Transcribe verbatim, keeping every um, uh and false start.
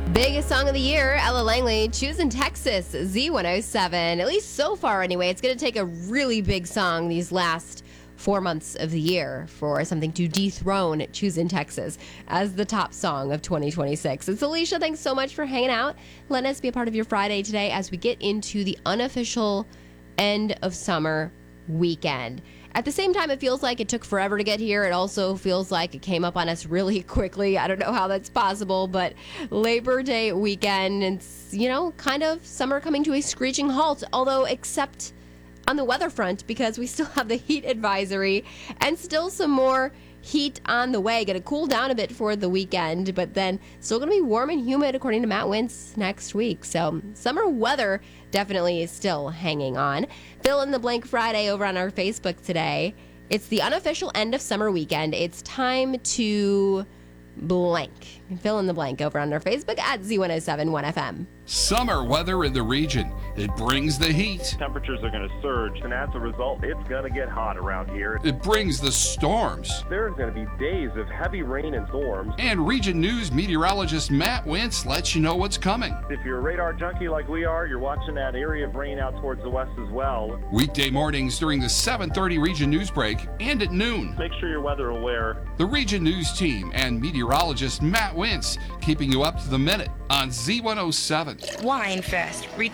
Biggest song of the year, Ella Langley, Choosing Texas, Z one oh seven. At least so far, anyway. It's going to take a really big song these last four months of the year for something to dethrone Choosing Texas as the top song of twenty twenty-six. It's Alicia. Thanks so much for hanging out. Letting us be a part of your Friday today as we get into the unofficial end of summer weekend. At the same time, it feels like it took forever to get here. It also feels like it came up on us really quickly. I don't know how that's possible, but Labor Day weekend, it's, you know, kind of summer coming to a screeching halt, although except on the weather front, because we still have the heat advisory and still some more heat on the way. Going to cool down a bit for the weekend, but then still going to be warm and humid according to Matt Wentz next week. So summer weather definitely is still hanging on. Fill in the blank Friday over on our Facebook today. It's the unofficial end of summer weekend. It's time to blank. Fill in the blank over on our Facebook at Z one oh seven one F M. Summer weather in the region. It brings the heat. Temperatures are going to surge, and as a result, it's going to get hot around here. It brings the storms. There's going to be days of heavy rain and storms. And Region News meteorologist Matt Wentz lets you know what's coming. If you're a radar junkie like we are, you're watching that area of rain out towards the west as well. Weekday mornings during the seven thirty Region News break and at noon. Make sure you're weather aware. The Region News team and meteorologist Matt Wentz keeping you up to the minute on Z one oh seven. Wine Fest.